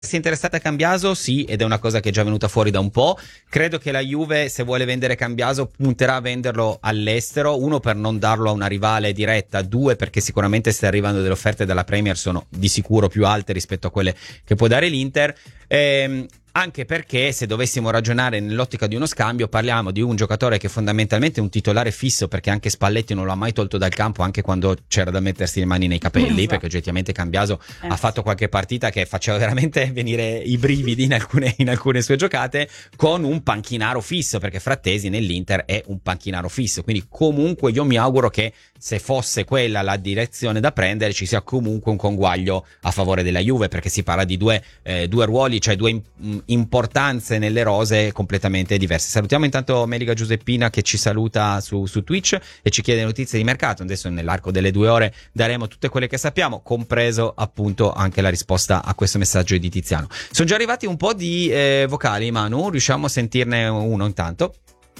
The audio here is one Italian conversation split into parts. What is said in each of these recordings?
Si è interessata a Cambiaso? Sì, ed è una cosa che è già venuta fuori da un po'. Credo che la Juve, se vuole vendere Cambiaso, punterà a venderlo all'estero. Uno, per non darlo a una rivale diretta. Due, perché sicuramente se arrivano delle offerte dalla Premier sono di sicuro più alte rispetto a quelle che può dare l'Inter. Anche perché, se dovessimo ragionare nell'ottica di uno scambio, parliamo di un giocatore che fondamentalmente è un titolare fisso, perché anche Spalletti non l'ha mai tolto dal campo, anche quando c'era da mettersi le mani nei capelli, perché oggettivamente Cambiaso ha fatto qualche partita che faceva veramente venire i brividi in alcune sue giocate, con un panchinaro fisso, perché Frattesi nell'Inter è un panchinaro fisso. Quindi comunque io mi auguro che, se fosse quella la direzione da prendere, ci sia comunque un conguaglio a favore della Juve, perché si parla di due ruoli, cioè due importanze nelle rose completamente diverse. Salutiamo intanto Meliga Giuseppina, che ci saluta su Twitch e ci chiede notizie di mercato. Adesso nell'arco delle 2 ore daremo tutte quelle che sappiamo, compreso appunto anche la risposta a questo messaggio di Tiziano. Sono già arrivati un po' di vocali, Manu, riusciamo a sentirne uno intanto?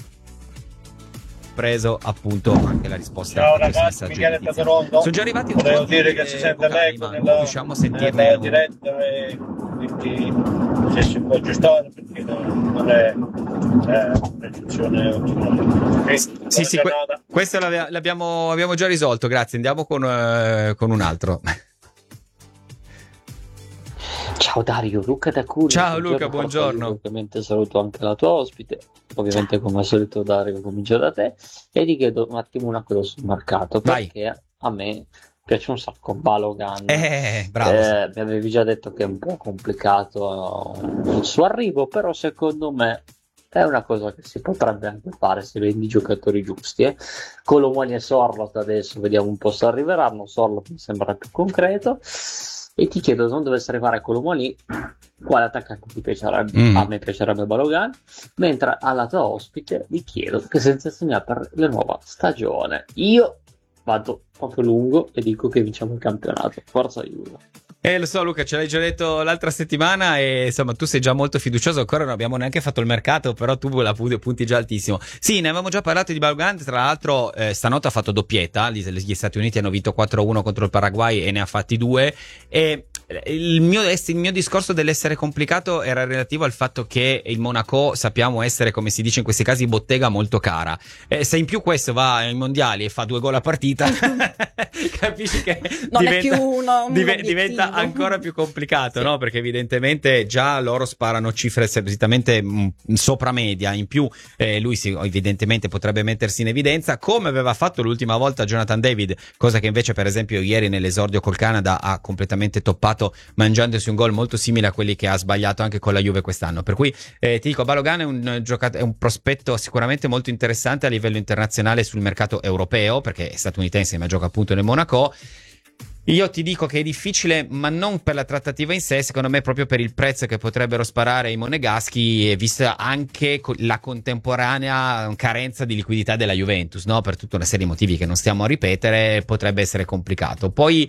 Preso appunto anche la risposta. Ciao ragazzi, Michele Taterondo. Sono già arrivati un Volevo po' dire che si sente meglio riusciamo a sentirne nella diretta, e quindi se si può aggiustare, perché non è un'eccezione ottimale. Sì, questo abbiamo già risolto, grazie. Andiamo con un altro. Ciao Dario, Luca da Cuneo. Ciao Luca, buongiorno. Ovviamente saluto anche la tua ospite. Ovviamente, come al solito, Dario, comincio da te e ti chiedo un attimo una cosa sul mercato. Perché a me piace un sacco Balogan. Bravo. Mi avevi già detto che è un po' complicato il suo arrivo, però secondo me è una cosa che si potrebbe anche fare se vendi i giocatori giusti. Colomani e Sorloth adesso vediamo un po' se arriveranno. Sorloth mi sembra più concreto. E ti chiedo, se non dovesse arrivare Colomani, quale attaccante ti piacerebbe? A me piacerebbe Balogan, mentre alla tua ospite vi chiedo che sensazioni ha per la nuova stagione. Io vado proprio lungo e dico che vinciamo il campionato. Forza Juve. Lo so Luca, ce l'hai già detto l'altra settimana e insomma tu sei già molto fiducioso, ancora non abbiamo neanche fatto il mercato, però tu la punti già altissimo. Sì, ne avevamo già parlato di Balogan, tra l'altro stanotte ha fatto doppietta, gli Stati Uniti hanno vinto 4-1 contro il Paraguay e ne ha fatti 2 e il mio discorso dell'essere complicato era relativo al fatto che il Monaco sappiamo essere, come si dice in questi casi, bottega molto cara. Se in più questo va ai mondiali e fa 2 gol a partita, capisci che non è più diventa ancora più complicato, sì. No? Perché evidentemente già loro sparano cifre seriamente sopra media. In più lui evidentemente potrebbe mettersi in evidenza, come aveva fatto l'ultima volta Jonathan David, cosa che invece per esempio ieri nell'esordio col Canada ha completamente toppato, mangiandosi un gol molto simile a quelli che ha sbagliato anche con la Juve quest'anno. Per cui ti dico, Balogan è un prospetto sicuramente molto interessante a livello internazionale sul mercato europeo, perché è statunitense ma gioca appunto nel Monaco. Io ti dico che è difficile, ma non per la trattativa in sé, secondo me proprio per il prezzo che potrebbero sparare i monegaschi, vista anche la contemporanea carenza di liquidità della Juventus, no? Per tutta una serie di motivi che non stiamo a ripetere, potrebbe essere complicato. Poi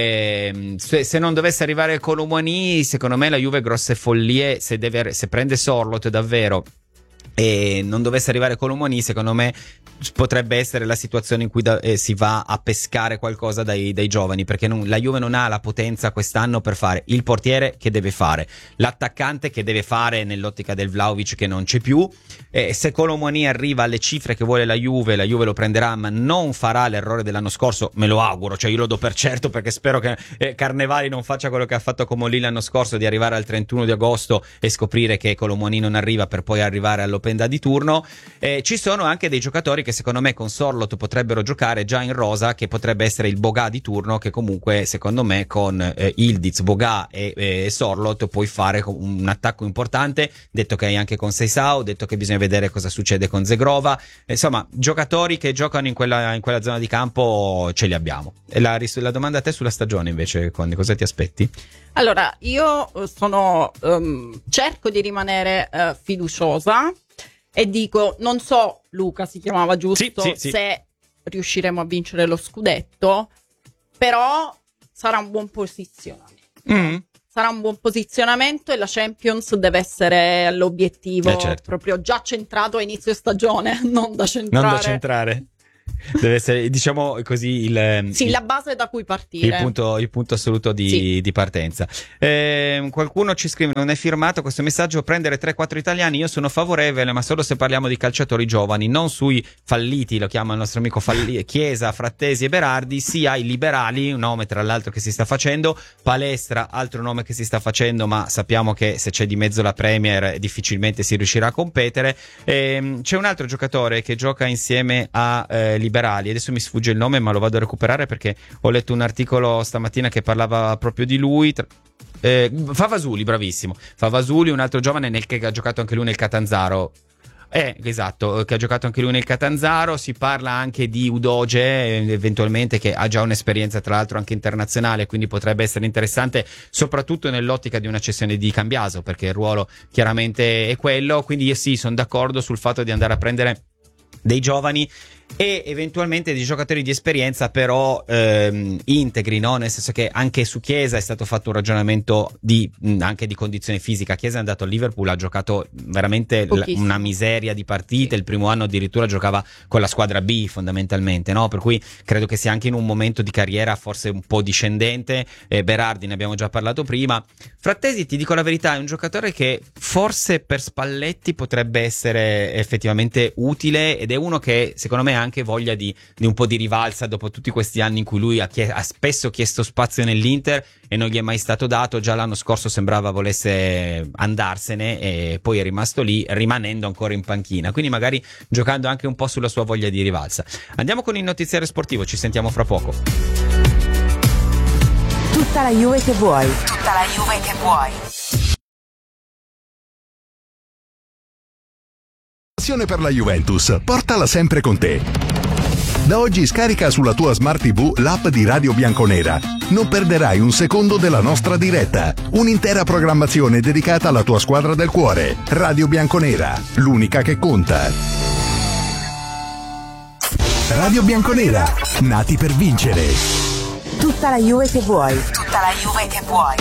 se non dovesse arrivare Colomani, secondo me la Juve grosse follie, se prende Sorloth davvero e non dovesse arrivare Colomani, secondo me potrebbe essere la situazione in cui si va a pescare qualcosa dai giovani, perché la Juve non ha la potenza quest'anno per fare il portiere che deve fare, l'attaccante che deve fare nell'ottica del Vlahovic che non c'è più. Se Colomani arriva alle cifre che vuole la Juve lo prenderà, ma non farà l'errore dell'anno scorso, me lo auguro, cioè io lo do per certo, perché spero che Carnevali non faccia quello che ha fatto con Molli l'anno scorso, di arrivare al 31 di agosto e scoprire che Colomani non arriva per poi arrivare all'Open Da di turno. Ci sono anche dei giocatori che secondo me con Sorloth potrebbero giocare già in rosa, che potrebbe essere il Boga di turno, che comunque secondo me con Ildiz, Boga e Sorloth puoi fare un attacco importante, detto che hai anche con Seisao, detto che bisogna vedere cosa succede con Zegrova. Insomma, giocatori che giocano in quella zona di campo ce li abbiamo. E la domanda a te sulla stagione invece, Conny, cosa ti aspetti? Allora, io cerco di rimanere fiduciosa e dico, non so, Luca si chiamava giusto, sì. se riusciremo a vincere lo scudetto, però sarà un buon posizionamento. Sarà un buon posizionamento e la Champions deve essere l'obiettivo, certo. Proprio già centrato a inizio stagione, non da centrare. deve essere, diciamo così, la base da cui partire. Il punto assoluto di partenza. Qualcuno ci scrive: non è firmato questo messaggio, prendere 3-4 italiani, io sono favorevole, ma solo se parliamo di calciatori giovani, non sui falliti, lo chiama il nostro amico Chiesa, Frattesi e Berardi, sia ai liberali, un nome tra l'altro che si sta facendo, Palestra, altro nome che si sta facendo, ma sappiamo che se c'è di mezzo la Premier difficilmente si riuscirà a competere. C'è un altro giocatore che gioca insieme a liberali, adesso mi sfugge il nome ma lo vado a recuperare perché ho letto un articolo stamattina che parlava proprio di lui. Favasuli, bravissimo, Favasuli, un altro giovane che ha giocato anche lui nel Catanzaro. Esatto, che ha giocato anche lui nel Catanzaro. Si parla anche di Udoge, eventualmente, che ha già un'esperienza tra l'altro anche internazionale, quindi potrebbe essere interessante soprattutto nell'ottica di una cessione di Cambiaso, perché il ruolo chiaramente è quello. Quindi io sì, sono d'accordo sul fatto di andare a prendere dei giovani e eventualmente dei giocatori di esperienza, però integri, no? Nel senso che anche su Chiesa è stato fatto un ragionamento anche di condizione fisica. Chiesa è andato a Liverpool, ha giocato veramente una miseria di partite, il primo anno addirittura giocava con la squadra B fondamentalmente, no? Per cui credo che sia anche in un momento di carriera forse un po' discendente. Berardi, ne abbiamo già parlato prima. Frattesi, ti dico la verità, è un giocatore che forse per Spalletti potrebbe essere effettivamente utile, ed è uno che secondo me ha anche voglia di un po' di rivalsa dopo tutti questi anni in cui lui ha spesso chiesto spazio nell'Inter e non gli è mai stato dato. Già l'anno scorso sembrava volesse andarsene e poi è rimasto lì, rimanendo ancora in panchina, quindi magari giocando anche un po' sulla sua voglia di rivalsa. Andiamo con il notiziario sportivo, ci sentiamo fra poco. Tutta la Juve che vuoi. Tutta la Juve che vuoi. Passione per la Juventus, portala sempre con te. Da oggi scarica sulla tua Smart TV l'app di Radio Bianconera. Non perderai un secondo della nostra diretta. Un'intera programmazione dedicata alla tua squadra del cuore. Radio Bianconera, l'unica che conta. Radio Bianconera, nati per vincere. Tutta la Juve che vuoi. Tutta la Juve che vuoi.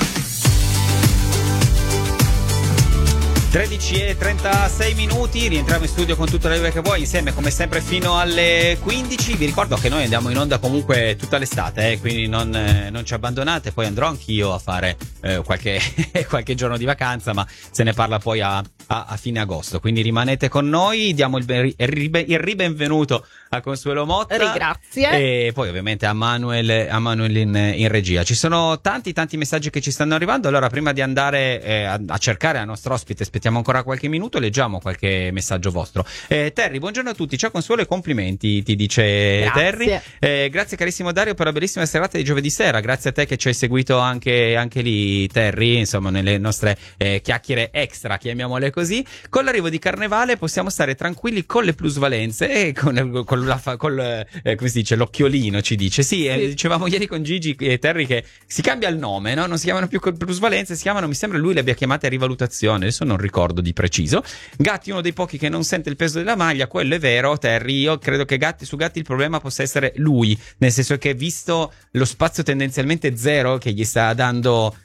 13:36, rientriamo in studio con Tutta la Juve che vuoi, insieme come sempre fino alle 15. Vi ricordo che noi andiamo in onda comunque tutta l'estate, quindi non ci abbandonate. Poi andrò anch'io a fare qualche giorno di vacanza, ma se ne parla poi a fine agosto, quindi rimanete con noi. Diamo il ribenvenuto a Consuelo Motta. Grazie. E poi ovviamente a Manuel in regia. Ci sono tanti messaggi che ci stanno arrivando. Allora, prima di andare a cercare la nostra ospite, aspettiamo ancora qualche minuto, leggiamo qualche messaggio vostro. Terry, buongiorno a tutti, ciao Consuelo e complimenti, ti dice grazie. Terry. Grazie carissimo Dario per la bellissima serata di giovedì sera, grazie a te che ci hai seguito anche lì, Terry, insomma nelle nostre chiacchiere extra, chiamiamole così. Con l'arrivo di Carnevale possiamo stare tranquilli con le plusvalenze e come si dice, l'occhiolino, ci dice. Sì. Dicevamo ieri con Gigi e Terry che si cambia il nome, no? Non si chiamano più plusvalenze, si chiamano, mi sembra lui le abbia chiamate rivalutazione, adesso non ricordo di preciso. Gatti, uno dei pochi che non sente il peso della maglia, quello è vero, Terry. Io credo che su Gatti il problema possa essere lui, nel senso che visto lo spazio tendenzialmente zero che gli sta dando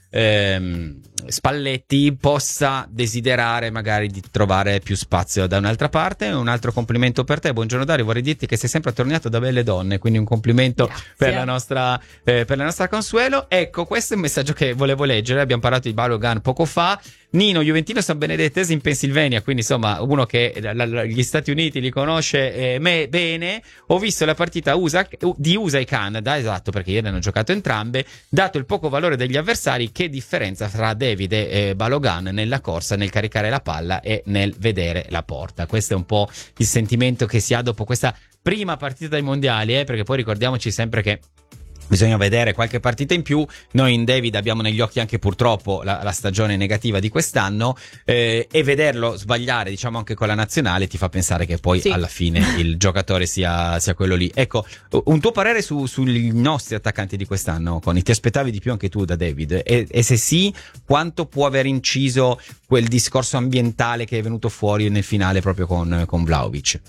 Spalletti, possa desiderare magari di trovare più spazio da un'altra parte. Un altro complimento per te, buongiorno Dario, vorrei dirti che sei sempre attorniato da belle donne, quindi un complimento per la nostra Consuelo. Ecco, questo è un messaggio che volevo leggere, abbiamo parlato di Balogun poco fa. Nino, Juventino San Benedettese in Pennsylvania, quindi insomma uno che gli Stati Uniti li conosce bene. Ho visto la partita di USA e Canada, esatto, perché ieri hanno giocato entrambe. Dato il poco valore degli avversari, che differenza fra David e Balogun nella corsa, nel caricare la palla e nel vedere la porta. Questo è un po' il sentimento che si ha dopo questa prima partita dei mondiali, perché poi ricordiamoci sempre che bisogna vedere qualche partita in più. Noi in David abbiamo negli occhi anche purtroppo la stagione negativa di quest'anno, e vederlo sbagliare, diciamo, anche con la nazionale ti fa pensare che poi alla fine il giocatore sia quello lì. Ecco, un tuo parere sui nostri attaccanti di quest'anno, Conny? Ti aspettavi di più anche tu da David? E se sì, quanto può aver inciso quel discorso ambientale che è venuto fuori nel finale proprio con Vlahovic?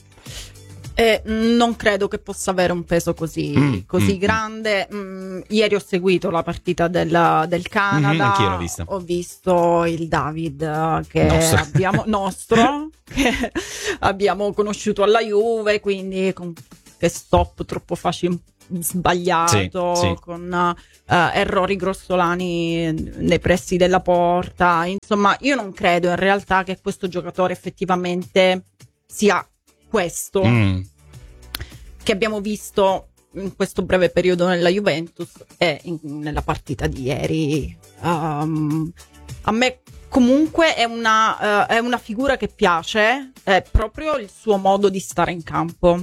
Non credo che possa avere un peso così grande. Ieri ho seguito la partita del Canada. Anch'io l'ho vista. Ho visto il David che abbiamo conosciuto alla Juve, quindi qualche stop troppo facile, sbagliato, Sì. con errori grossolani nei pressi della porta. Insomma, io non credo in realtà che questo giocatore effettivamente sia questo che abbiamo visto in questo breve periodo nella Juventus e nella partita di ieri. A me comunque è una figura che piace, è proprio il suo modo di stare in campo.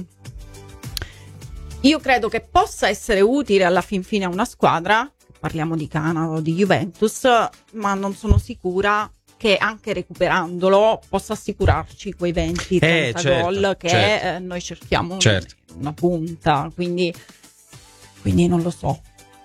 Io credo che possa essere utile alla fin fine a una squadra, parliamo di Cana o di Juventus, ma non sono sicura che anche recuperandolo possa assicurarci quei 20-30 gol che noi cerchiamo una punta, quindi non lo so.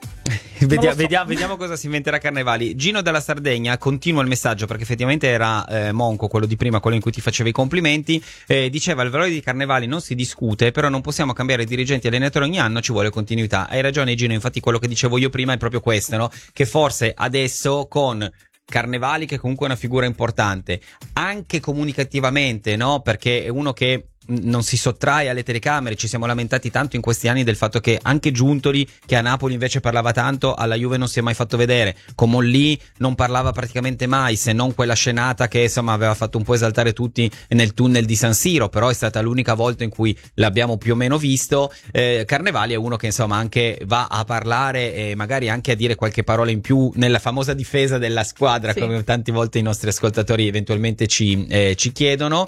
Vediamo cosa si inventerà Carnevali. Gino dalla Sardegna continua il messaggio, perché effettivamente era Monco, quello di prima, quello in cui ti facevo i complimenti, diceva: il valore di Carnevali non si discute, però non possiamo cambiare dirigenti e allenatori ogni anno, ci vuole continuità. Hai ragione Gino, infatti quello che dicevo io prima è proprio questo, no? Che forse adesso con Carnevali, che comunque è una figura importante anche comunicativamente, no? Perché è uno che non si sottrae alle telecamere. Ci siamo lamentati tanto in questi anni del fatto che anche Giuntoli, che a Napoli invece parlava tanto, alla Juve non si è mai fatto vedere. Comonlì non parlava praticamente mai, se non quella scenata che insomma aveva fatto un po' esaltare tutti nel tunnel di San Siro, però è stata l'unica volta in cui l'abbiamo più o meno visto. Carnevali è uno che insomma anche va a parlare e magari anche a dire qualche parola in più nella famosa difesa della squadra, come tante volte i nostri ascoltatori eventualmente ci chiedono.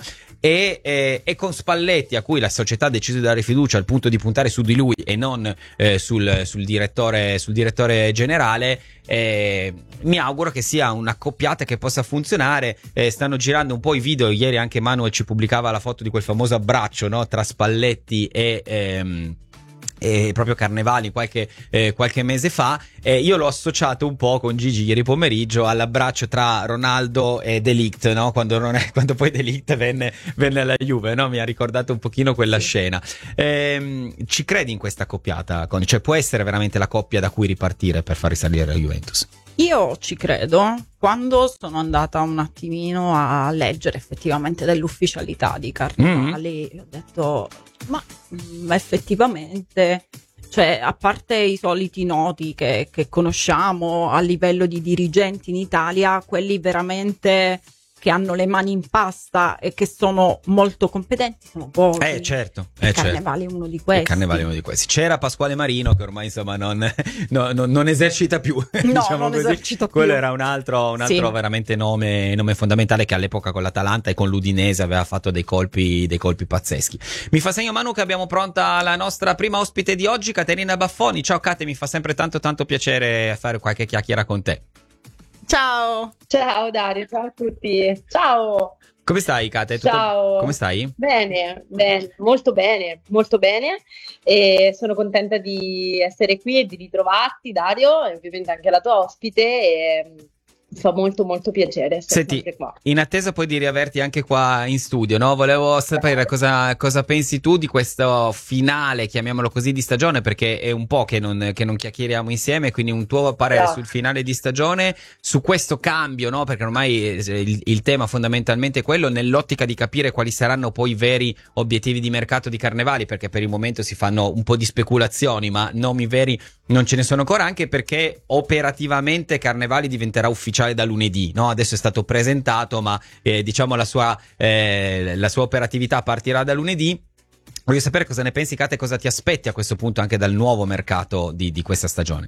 E con Spalletti, a cui la società ha deciso di dare fiducia al punto di puntare su di lui e non sul direttore generale, mi auguro che sia un'accoppiata che possa funzionare. Stanno girando un po' i video, ieri anche Manuel ci pubblicava la foto di quel famoso abbraccio, no, tra Spalletti e proprio Carnevali qualche mese fa. Io l'ho associato un po' con Gigi ieri pomeriggio all'abbraccio tra Ronaldo e De Ligt, no? Quando poi De Ligt venne alla Juve, no? Mi ha ricordato un pochino quella scena. Ci credi in questa accoppiata? Cioè può essere veramente la coppia da cui ripartire per far risalire la Juventus? Io ci credo. Quando sono andata un attimino a leggere effettivamente dell'ufficialità di Carnevali, ho detto, ma effettivamente, cioè, a parte i soliti noti che conosciamo a livello di dirigenti in Italia, quelli veramente che hanno le mani in pasta e che sono molto competenti sono pochi. Certo. Carnevali è uno di questi. C'era Pasquale Marino, che ormai insomma non esercita più. No, diciamo non così. esercita più. Quello era un altro veramente nome fondamentale, che all'epoca con l'Atalanta e con l'Udinese aveva fatto dei colpi pazzeschi. Mi fa segno Manu che abbiamo pronta la nostra prima ospite di oggi, Caterina Baffoni. Ciao Cate, mi fa sempre tanto piacere fare qualche chiacchiera con te. Ciao Dario, ciao a tutti. Ciao. Come stai, Kate? Ciao. Come stai? Bene, molto bene. E sono contenta di essere qui e di ritrovarti, Dario, e ovviamente anche la tua ospite. E mi fa molto piacere essere sempre qua. In attesa poi di riaverti anche qua in studio, no? Volevo sapere cosa pensi tu di questo finale, chiamiamolo così, di stagione, perché è un po' che non chiacchieriamo insieme, quindi un tuo parere sul finale di stagione, su questo cambio, no? Perché ormai il tema fondamentalmente è quello, nell'ottica di capire quali saranno poi i veri obiettivi di mercato di Carnevali, perché per il momento si fanno un po' di speculazioni, ma nomi veri non ce ne sono ancora, anche perché operativamente Carnevali diventerà ufficiale da lunedì, no? Adesso è stato presentato, ma diciamo la sua operatività partirà da lunedì. Voglio sapere cosa ne pensi, Kate, cosa ti aspetti a questo punto anche dal nuovo mercato di questa stagione.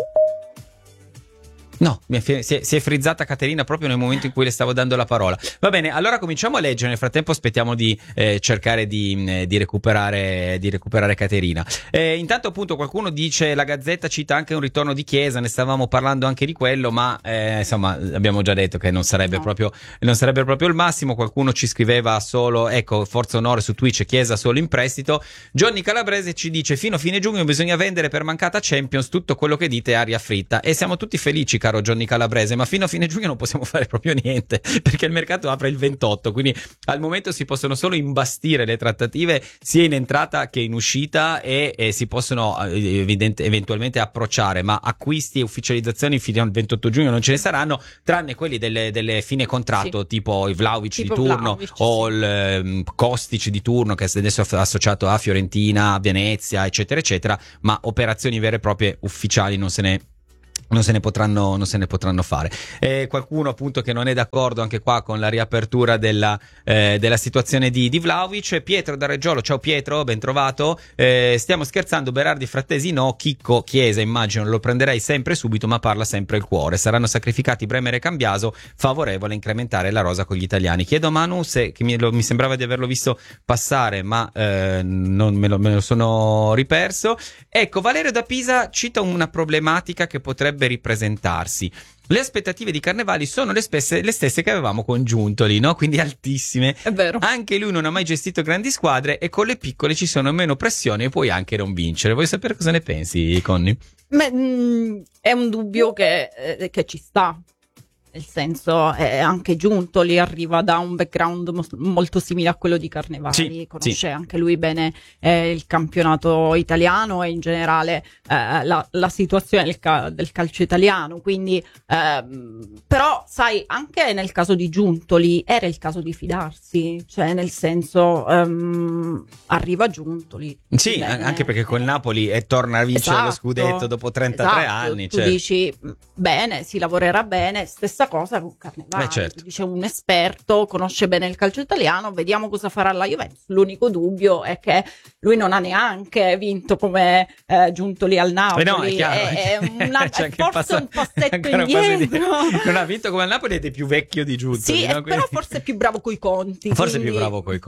No, si è frizzata Caterina proprio nel momento in cui le stavo dando la parola. Va bene, allora cominciamo a leggere. Nel frattempo aspettiamo di cercare di recuperare Caterina. Intanto appunto qualcuno dice, la Gazzetta cita anche un ritorno di Chiesa, ne stavamo parlando anche di quello, ma insomma abbiamo già detto che non sarebbe proprio il massimo. Qualcuno ci scriveva solo, ecco, forza onore su Twitch, Chiesa solo in prestito. Johnny Calabrese ci dice, fino a fine giugno bisogna vendere per mancata Champions, tutto quello che dite è aria fritta, e siamo tutti felici, caro caro Johnny Calabrese, ma fino a fine giugno non possiamo fare proprio niente, perché il mercato apre il 28, quindi al momento si possono solo imbastire le trattative sia in entrata che in uscita e si possono eventualmente approcciare, ma acquisti e ufficializzazioni fino al 28 giugno non ce ne saranno, tranne quelli delle fine contratto, tipo i Vlahovic di turno, o il Kostic di turno, che adesso è associato a Fiorentina, Venezia, eccetera eccetera, ma operazioni vere e proprie ufficiali non se ne potranno fare. Qualcuno appunto che non è d'accordo anche qua con la riapertura della situazione di Vlahovic. Pietro da Reggiolo, ciao Pietro, ben trovato. Stiamo scherzando, Berardi, Frattesi no, Chicco, Chiesa immagino lo prenderei sempre subito, ma parla sempre il cuore. Saranno sacrificati Bremer e Cambiaso, favorevole a incrementare la rosa con gli italiani. Chiedo a Manu che mi sembrava di averlo visto passare, ma non me lo sono riperso. Ecco, Valerio da Pisa cita una problematica che potrebbe ripresentarsi. Le aspettative di Carnevali sono le stesse che avevamo con Giuntoli, no? Quindi altissime. È vero. Anche lui non ha mai gestito grandi squadre e con le piccole ci sono meno pressioni e puoi anche non vincere. Vuoi sapere cosa ne pensi, Conny? È un dubbio che ci sta. Nel senso, anche Giuntoli arriva da un background molto simile a quello di Carnevali, conosce anche lui bene il campionato italiano e in generale la situazione del calcio italiano, quindi però sai, anche nel caso di Giuntoli era il caso di fidarsi, cioè nel senso arriva Giuntoli. Sì, bene, anche perché col Napoli torna a vincere lo scudetto dopo 33 anni. Tu dici, bene, si lavorerà bene, stessa cosa con Carnevali, certo. Dice un esperto, conosce bene il calcio italiano, vediamo cosa farà la Juventus. L'unico dubbio è che lui non ha neanche vinto come Giuntoli al Napoli, no, è chiaro, è forse un passetto indietro, non ha vinto come al Napoli ed è più vecchio di Giuntoli, sì, no? però forse è più bravo coi conti, forse più bravo coi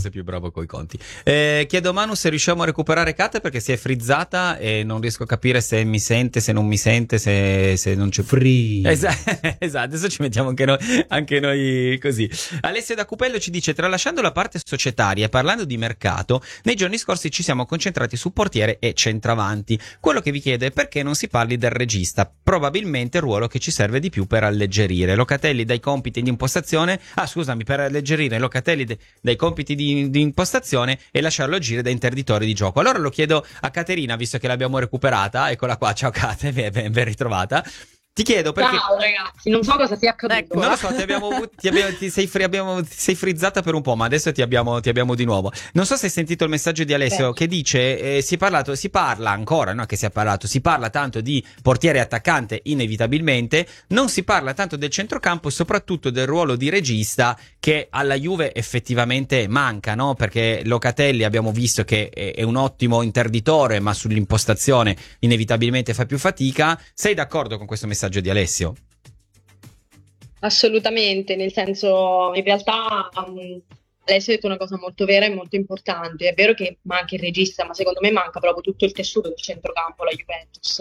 conti. Chiedo a Manu se riusciamo a recuperare Kate, perché si è frizzata e non riesco a capire se mi sente, se non mi sente, se non c'è esatto, adesso ci mettiamo anche noi così. Alessio da Cupello ci dice: tralasciando la parte societaria e parlando di mercato, nei giorni scorsi ci siamo concentrati su portiere e centravanti. Quello che vi chiedo è perché non si parli del regista, probabilmente il ruolo che ci serve di più per alleggerire Locatelli dai compiti di impostazione, per alleggerire Locatelli dai compiti di impostazione e lasciarlo agire da interditore di gioco. Allora lo chiedo a Caterina, visto che l'abbiamo recuperata, eccola qua, ciao Cate, ben ritrovata. Ti chiedo perché... Ciao ragazzi, non so cosa sia accaduto. Non lo so, ti sei frizzata per un po', ma adesso ti abbiamo di nuovo. Non so se hai sentito il messaggio di Alessio che dice si parla ancora, no? Che si parla tanto di portiere e attaccante inevitabilmente, non si parla tanto del centrocampo e soprattutto del ruolo di regista che alla Juve effettivamente manca, no? Perché Locatelli abbiamo visto che è un ottimo interditore, ma sull'impostazione inevitabilmente fa più fatica. Sei d'accordo con questo messaggio di Alessio? Assolutamente, nel senso, in realtà Alessio ha detto una cosa molto vera e molto importante. È vero che manca il regista, ma secondo me manca proprio tutto il tessuto del centrocampo, la Juventus.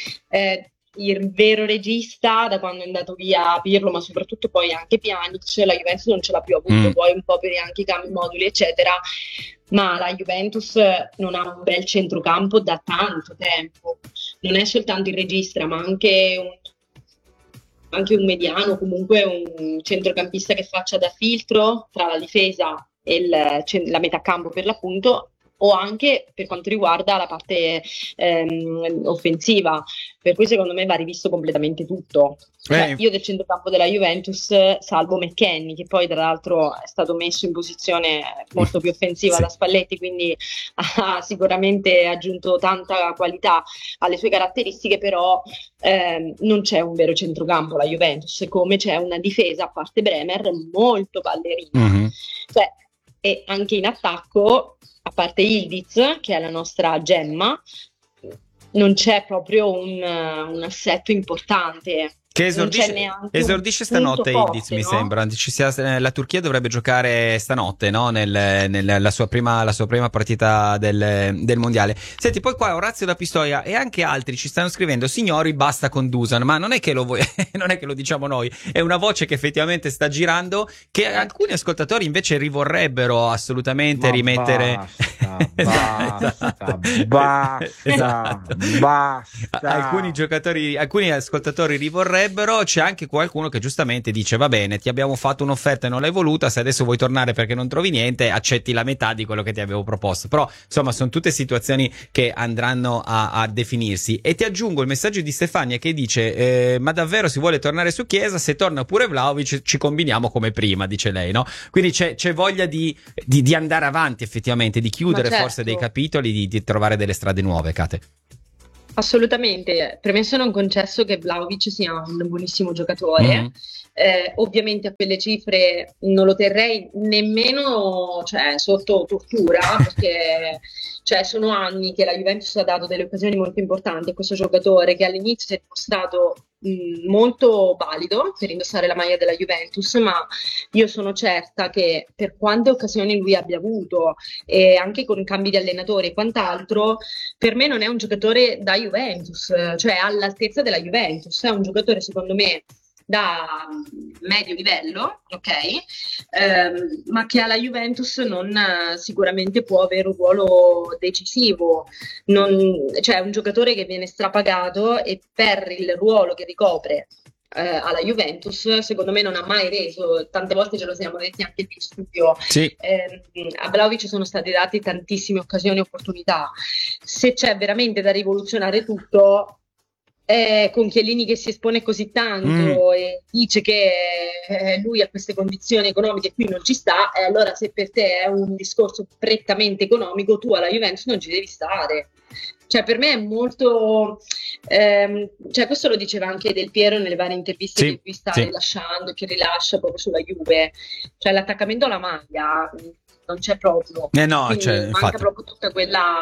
Il vero regista, da quando è andato via Pirlo, ma soprattutto poi anche Pjanic, la Juventus non ce l'ha più avuto, poi un po' per anche i cambi moduli eccetera, ma la Juventus non ha un bel centrocampo da tanto tempo. Non è soltanto il regista, ma anche un mediano, comunque un centrocampista che faccia da filtro tra la difesa e la metacampo per l'appunto, o anche per quanto riguarda la parte offensiva, per cui secondo me va rivisto completamente tutto. Io del centrocampo della Juventus salvo McKennie, che poi tra l'altro è stato messo in posizione molto più offensiva da Spalletti, quindi ha sicuramente aggiunto tanta qualità alle sue caratteristiche, però non c'è un vero centrocampo la Juventus, come c'è una difesa, a parte Bremer, molto ballerina. E anche in attacco, a parte Ildiz, che è la nostra gemma, non c'è proprio un assetto importante. Che esordisce stanotte Ildiz, mi sembra. La Turchia dovrebbe giocare stanotte, no? La sua prima partita del mondiale. Senti, poi qua Orazio da Pistoia e anche altri ci stanno scrivendo: signori, basta con Dusan. Ma non è che non è che lo diciamo noi, è una voce che effettivamente sta girando, che alcuni ascoltatori invece rivorrebbero assolutamente rimettere. Basta. Alcuni ascoltatori rivorrebbero. C'è anche qualcuno che giustamente dice: va bene, ti abbiamo fatto un'offerta e non l'hai voluta, se adesso vuoi tornare perché non trovi niente, accetti la metà di quello che ti avevo proposto. Però insomma sono tutte situazioni che andranno a definirsi. E ti aggiungo il messaggio di Stefania che dice: ma davvero si vuole tornare su Chiesa? Se torna pure Vlahovic ci combiniamo come prima, dice lei, no? Quindi c'è voglia di andare avanti, effettivamente, di chiudere forse dei capitoli, di trovare delle strade nuove, Kate. Assolutamente, premesso non concesso che Vlahovic sia un buonissimo giocatore, ovviamente a quelle cifre non lo terrei nemmeno, cioè, sotto tortura, perché cioè, sono anni che la Juventus ha dato delle occasioni molto importanti a questo giocatore che all'inizio si è dimostrato molto valido per indossare la maglia della Juventus, ma io sono certa che per quante occasioni lui abbia avuto e anche con cambi di allenatori e quant'altro, per me non è un giocatore da Juventus, cioè all'altezza della Juventus, è un giocatore secondo me da medio livello, ok? Ma che alla Juventus non sicuramente può avere un ruolo decisivo, cioè è un giocatore che viene strapagato e per il ruolo che ricopre alla Juventus secondo me non ha mai reso, tante volte ce lo siamo detti anche in studio, sì. A Vlahovic sono state date tantissime occasioni e opportunità, se c'è veramente da rivoluzionare tutto con Chiellini che si espone così tanto e dice che lui a queste condizioni economiche qui non ci sta, e allora se per te è un discorso prettamente economico, tu alla Juventus non ci devi stare. Cioè per me è molto cioè questo lo diceva anche Del Piero nelle varie interviste che lui sta rilasciando, che rilascia proprio sulla Juve, cioè l'attaccamento alla maglia non c'è proprio, manca infatti. proprio tutta quella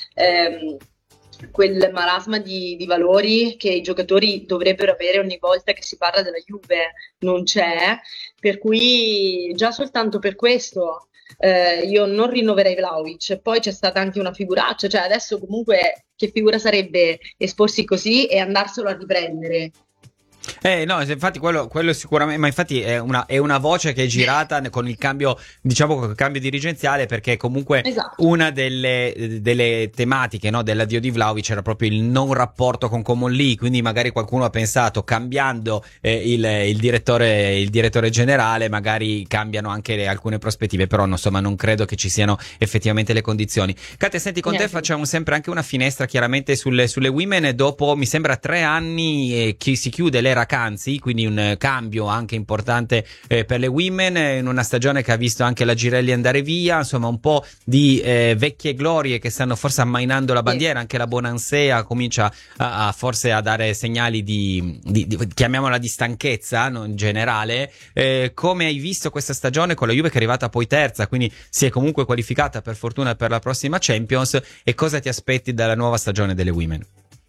quel marasma di valori che i giocatori dovrebbero avere ogni volta che si parla della Juve, non c'è, per cui già soltanto per questo io non rinnoverei Vlahovic. Poi c'è stata anche una figuraccia, cioè adesso comunque che figura sarebbe esporsi così e andarselo a riprendere? No, infatti quello sicuramente, ma infatti è una voce che è girata con il cambio, diciamo, con il cambio dirigenziale, perché comunque una delle tematiche, no, dell'addio di Vlahovic era proprio il non rapporto con Common Lee, quindi magari qualcuno ha pensato, cambiando il direttore generale, magari cambiano anche alcune prospettive, però insomma non credo che ci siano effettivamente le condizioni. Kate, senti, con te facciamo sempre anche una finestra chiaramente sulle women, dopo mi sembra 3 anni che si chiude l'era Canzi, quindi un cambio anche importante per le women, in una stagione che ha visto anche la Girelli andare via, insomma un po' di vecchie glorie che stanno forse ammainando la bandiera, anche la Bonansea comincia forse a dare segnali di chiamiamola di stanchezza, no, in generale. Come hai visto questa stagione con la Juve che è arrivata poi terza, quindi si è comunque qualificata per fortuna per la prossima Champions, e cosa ti aspetti dalla nuova stagione delle women?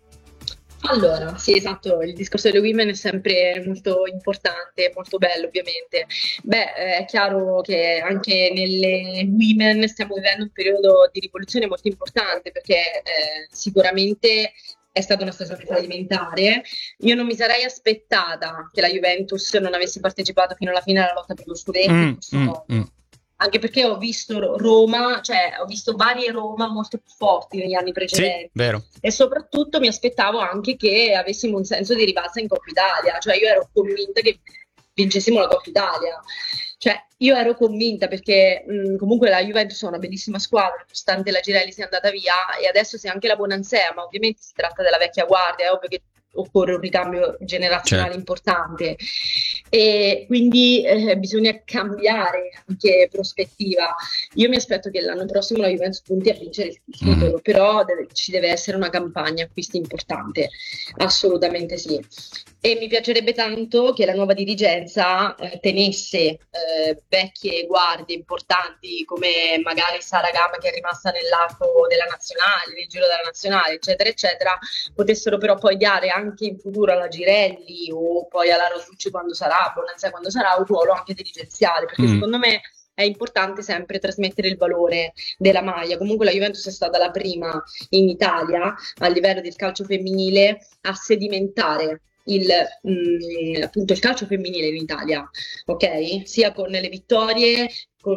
Allora, sì, esatto, il discorso delle women è sempre molto importante, molto bello ovviamente. È chiaro che anche nelle women stiamo vivendo un periodo di rivoluzione molto importante, perché sicuramente è stata una stagione fallimentare. Io non mi sarei aspettata che la Juventus non avesse partecipato fino alla fine alla lotta per lo scudetto, anche perché ho visto Roma, cioè ho visto varie Roma molto più forti negli anni precedenti, vero. E soprattutto mi aspettavo anche che avessimo un senso di rivalsa in Coppa Italia, cioè io ero convinta che vincessimo la Coppa Italia, cioè io ero convinta perché comunque la Juventus è una bellissima squadra, nonostante la Girelli sia andata via, e adesso c'è anche la Bonansea, ma ovviamente si tratta della vecchia guardia, è ovvio che occorre un ricambio generazionale importante, e quindi bisogna cambiare anche prospettiva. Io mi aspetto che l'anno prossimo la Juventus punti a vincere il titolo, però ci deve essere una campagna acquisti importante, assolutamente sì, e mi piacerebbe tanto che la nuova dirigenza tenesse vecchie guardie importanti come magari Sara Gama, che è rimasta nell'arco della nazionale, nel giro della nazionale, eccetera eccetera, potessero però poi dare anche in futuro alla Girelli o poi alla Rosucci quando sarà, Bonansea quando sarà, un ruolo anche dirigenziale, perché secondo me è importante sempre trasmettere il valore della maglia. Comunque la Juventus è stata la prima in Italia a livello del calcio femminile a sedimentare appunto il calcio femminile in Italia, ok? Sia con le vittorie, con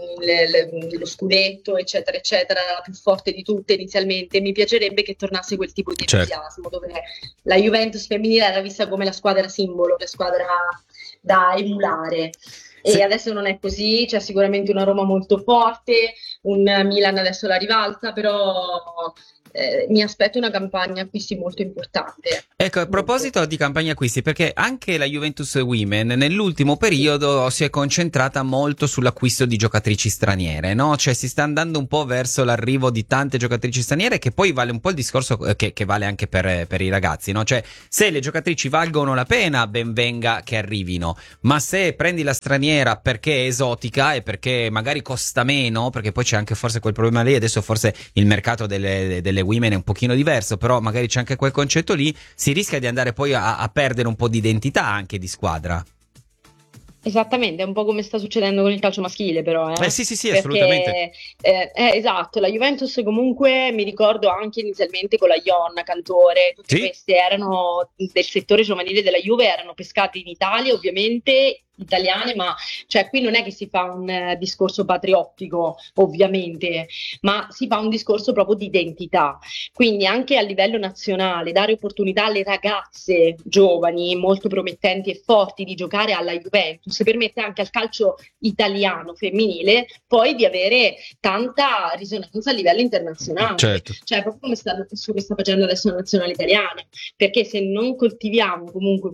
lo scudetto, eccetera, eccetera, la più forte di tutte inizialmente. Mi piacerebbe che tornasse quel tipo di entusiasmo, dove la Juventus femminile era vista come la squadra simbolo, la squadra da emulare. E adesso non è così, c'è sicuramente una Roma molto forte, un Milan adesso la rivalsa, però mi aspetto una campagna acquisti molto importante. Ecco, a proposito di campagna acquisti, perché anche la Juventus Women nell'ultimo periodo si è concentrata molto sull'acquisto di giocatrici straniere, no? Cioè si sta andando un po' verso l'arrivo di tante giocatrici straniere, che poi vale un po' il discorso che vale anche per i ragazzi, no? Cioè se le giocatrici valgono la pena, ben venga che arrivino, ma se prendi la straniera perché è esotica e perché magari costa meno, perché poi c'è anche forse quel problema lì, adesso forse il mercato delle women è un pochino diverso, però magari c'è anche quel concetto lì, si rischia di andare poi a perdere un po' di identità anche di squadra. Esattamente, è un po' come sta succedendo con il calcio maschile, però. Sì, perché, assolutamente. Esatto, la Juventus comunque, mi ricordo anche inizialmente con la Ionna, Cantore, tutte queste erano del settore giovanile della Juve, erano pescate in Italia, ovviamente italiane, ma cioè qui non è che si fa un discorso patriottico, ovviamente, ma si fa un discorso proprio di identità. Quindi anche a livello nazionale dare opportunità alle ragazze giovani, molto promettenti e forti, di giocare alla Juventus permette anche al calcio italiano femminile poi di avere tanta risonanza a livello internazionale. Certo. Cioè proprio come sta facendo adesso la nazionale italiana, perché se non coltiviamo comunque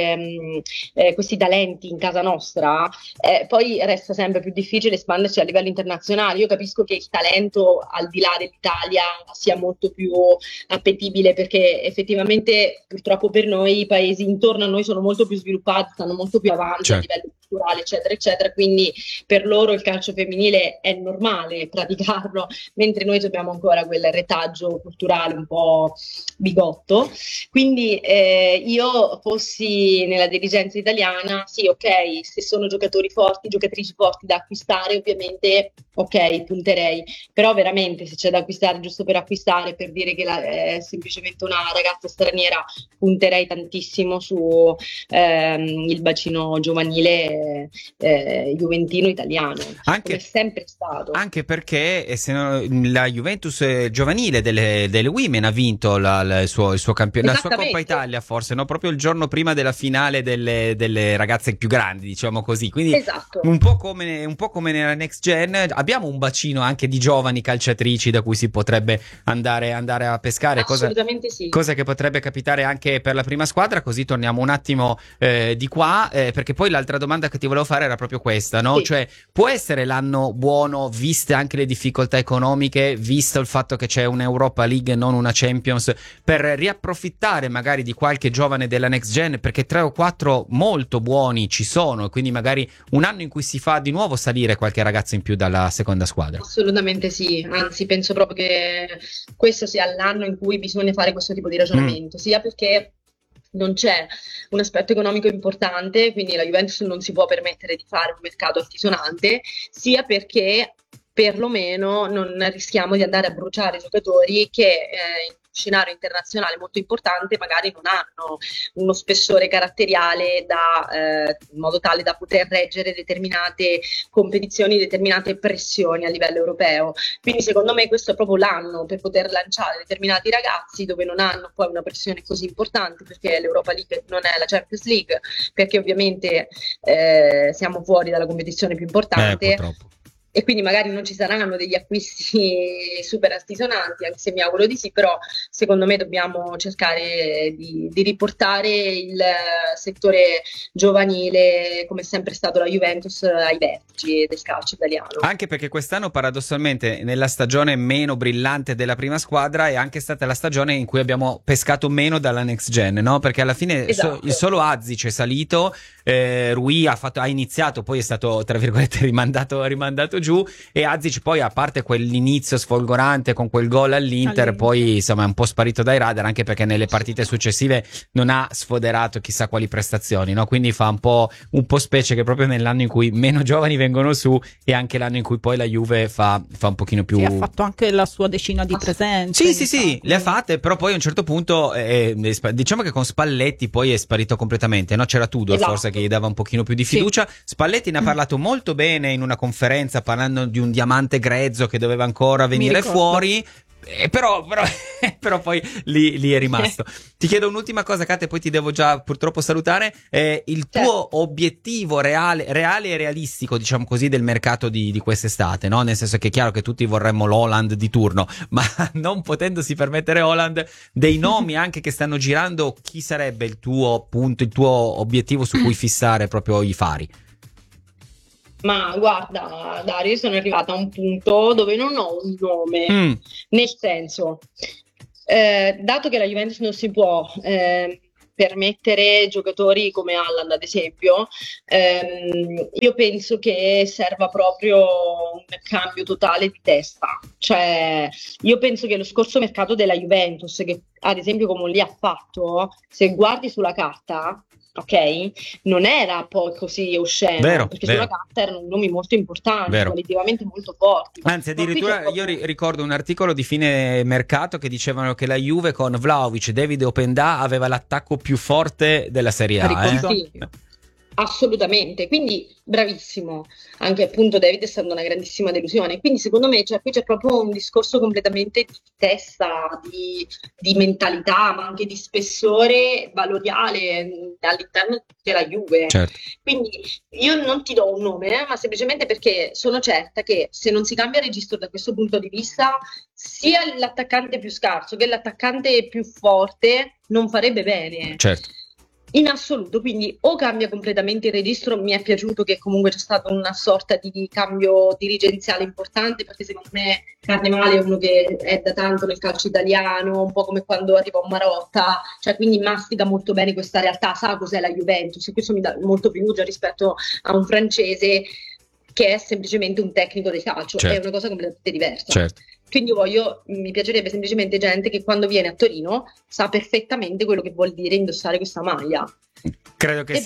questi talenti in casa nostra, poi resta sempre più difficile espandersi a livello internazionale. Io capisco che il talento al di là dell'Italia sia molto più appetibile, perché effettivamente purtroppo per noi i paesi intorno a noi sono molto più sviluppati, stanno molto più avanti a livello culturale, eccetera, eccetera, quindi per loro il calcio femminile è normale praticarlo, mentre noi abbiamo ancora quel retaggio culturale un po' bigotto. Quindi io fossi nella dirigenza italiana, sì, ok, se sono giocatori forti, giocatrici forti da acquistare, ovviamente ok, punterei, però veramente se c'è da acquistare giusto per acquistare, per dire che è semplicemente una ragazza straniera, punterei tantissimo su il bacino giovanile juventino italiano, come è sempre stato. Anche perché la Juventus giovanile delle Women ha vinto il suo campionato, la sua Coppa Italia, forse, no? Proprio il giorno prima della finale delle ragazze più grandi, diciamo così. Quindi esatto. un po' come nella Next Gen abbiamo un bacino anche di giovani calciatrici da cui si potrebbe andare a pescare. Assolutamente sì. Cosa che potrebbe capitare anche per la prima squadra. Così torniamo un attimo di qua, perché poi l'altra domanda che ti volevo fare era proprio questa, no? Sì. Cioè, può essere l'anno buono, viste anche le difficoltà economiche, visto il fatto che c'è un'Europa League e non una Champions, per riapprofittare magari di qualche giovane della Next Gen, perché 3 o 4 molto buoni ci sono, e quindi magari un anno in cui si fa di nuovo salire qualche ragazzo in più dalla seconda squadra? Assolutamente sì, anzi penso proprio che questo sia l'anno in cui bisogna fare questo tipo di ragionamento, sia perché non c'è un aspetto economico importante, quindi la Juventus non si può permettere di fare un mercato altisonante, sia perché perlomeno non rischiamo di andare a bruciare giocatori che in un scenario internazionale molto importante magari non hanno uno spessore caratteriale in modo tale da poter reggere determinate competizioni, determinate pressioni a livello europeo. Quindi secondo me questo è proprio l'anno per poter lanciare determinati ragazzi dove non hanno poi una pressione così importante, perché l'Europa League non è la Champions League, perché ovviamente siamo fuori dalla competizione più importante. Purtroppo. E quindi magari non ci saranno degli acquisti super altisonanti, anche se mi auguro di sì, però secondo me dobbiamo cercare di riportare il settore giovanile, come è sempre stato la Juventus, ai vertici del calcio italiano. Anche perché quest'anno paradossalmente nella stagione meno brillante della prima squadra è anche stata la stagione in cui abbiamo pescato meno dalla Next Gen, no? Perché alla fine il solo Azic è salito, Rui ha iniziato, poi è stato tra virgolette rimandato molto giù, e Azic poi, a parte quell'inizio sfolgorante con quel gol all'Inter, poi insomma è un po' sparito dai radar, anche perché nelle partite successive non ha sfoderato chissà quali prestazioni, no? Quindi fa un po' specie che proprio nell'anno in cui meno giovani vengono su e anche l'anno in cui poi la Juve fa un pochino più... Sì, ha fatto anche la sua decina di presenze. Sì, le ha fatte, però poi a un certo punto diciamo che con Spalletti poi è sparito completamente, no? C'era Tudor forse che gli dava un pochino più di fiducia. Spalletti ne ha parlato molto bene in una conferenza, parlando di un diamante grezzo che doveva ancora venire fuori. Però poi lì è rimasto. Ti chiedo un'ultima cosa, Kate, poi ti devo già purtroppo salutare. Il tuo obiettivo reale e realistico, diciamo così, del mercato di quest'estate, no? Nel senso che è chiaro che tutti vorremmo l'Haaland di turno, ma non potendosi permettere Haaland, dei nomi anche che stanno girando, chi sarebbe il tuo punto, il tuo obiettivo su cui fissare proprio i fari? Ma guarda, Dario, io sono arrivata a un punto dove non ho un nome, nel senso, dato che la Juventus non si può permettere giocatori come Haaland, ad esempio, io penso che serva proprio un cambio totale di testa. Cioè, io penso che lo scorso mercato della Juventus, che ad esempio come lì ha fatto, se guardi sulla carta, ok, non era poi così osceno, perché sulla carta erano nomi molto importanti, qualitativamente molto forti. Anzi, addirittura io ricordo un articolo di fine mercato che dicevano che la Juve con Vlahovic, David Openda aveva l'attacco più forte della Serie A. Sì. Assolutamente, quindi bravissimo. Anche appunto David è stata una grandissima delusione, quindi secondo me qui c'è proprio un discorso completamente di testa, di mentalità, ma anche di spessore valoriale all'interno della Juve. Quindi io non ti do un nome, ma semplicemente perché sono certa che se non si cambia registro da questo punto di vista, sia l'attaccante più scarso che l'attaccante più forte non farebbe bene. In assoluto, quindi o cambia completamente il registro. Mi è piaciuto che comunque c'è stato una sorta di cambio dirigenziale importante, perché secondo me Carnevale è uno che è da tanto nel calcio italiano, un po' come quando arriva un Marotta, cioè quindi mastica molto bene questa realtà, sa cos'è la Juventus, e questo mi dà molto fiducia rispetto a un francese che è semplicemente un tecnico del calcio, è una cosa completamente diversa. Quindi mi piacerebbe semplicemente gente che quando viene a Torino sa perfettamente quello che vuol dire indossare questa maglia. Credo che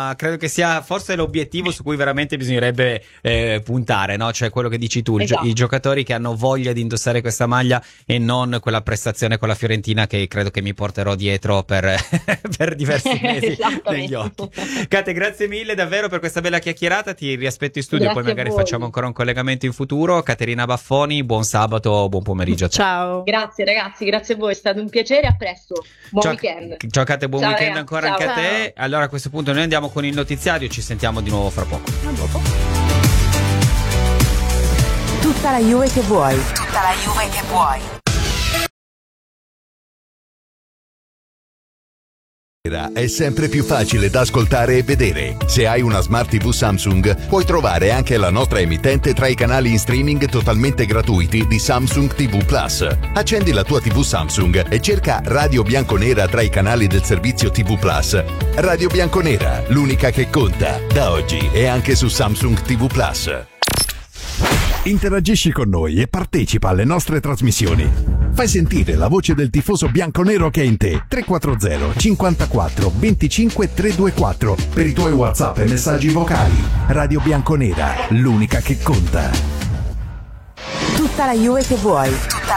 sia forse l'obiettivo su cui veramente bisognerebbe puntare, no? Cioè quello che dici tu, i giocatori che hanno voglia di indossare questa maglia e non quella prestazione con la Fiorentina che credo che mi porterò dietro per diversi mesi negli occhi. Kate, grazie mille davvero per questa bella chiacchierata, ti riaspetto in studio, grazie, poi magari facciamo ancora un collegamento in futuro. Caterina Baffoni, buon sabato, buon pomeriggio a te. Ciao. Grazie ragazzi, grazie a voi, è stato un piacere, a presto. Buon weekend. Ciao Kate, buon weekend ragazzi, ancora anche a te. Allora a questo punto noi andiamo con il notiziario, ci sentiamo di nuovo fra poco. A dopo. Tutta la Juve che vuoi. Tutta la Juve che vuoi. È sempre più facile da ascoltare e vedere. Se hai una Smart TV Samsung, puoi trovare anche la nostra emittente tra i canali in streaming totalmente gratuiti di Samsung TV Plus. Accendi la tua TV Samsung e cerca Radio Bianconera tra i canali del servizio TV Plus. Radio Bianconera, l'unica che conta, da oggi e anche su Samsung TV Plus. Interagisci con noi e partecipa alle nostre trasmissioni. Fai sentire la voce del tifoso bianconero che è in te. 340 54 25 324 per i tuoi WhatsApp e messaggi vocali. Radio Bianconera, l'unica che conta. Tutta la Juve che vuoi. Tutta